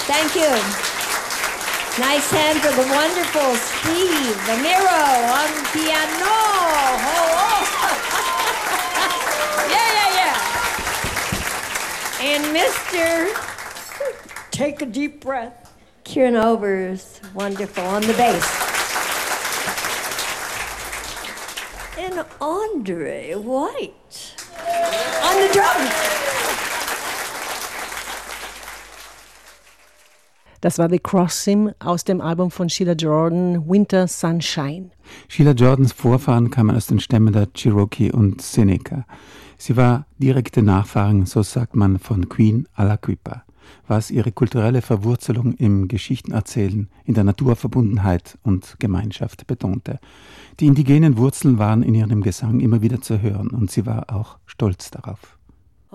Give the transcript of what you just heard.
Thank you. Nice hand for the wonderful Steve Amiro on piano. Oh. Yeah. And Mr. Take a deep breath. Kieran Over's wonderful on the bass. And Andre White on the drums. Das war The Crossing aus dem Album von Sheila Jordan, Winter Sunshine. Sheila Jordans Vorfahren kamen aus den Stämmen der Cherokee und Seneca. Sie war direkte Nachfahrin, so sagt man, von Queen Alaquippa, was ihre kulturelle Verwurzelung im Geschichtenerzählen, in der Naturverbundenheit und Gemeinschaft betonte. Die indigenen Wurzeln waren in ihrem Gesang immer wieder zu hören und sie war auch stolz darauf.